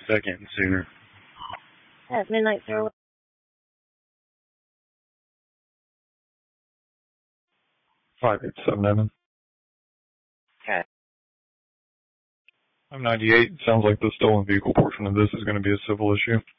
that getting sooner? At midnight, sir. 587 Okay. I'm 98. Sounds like the stolen vehicle portion of this is going to be a civil issue.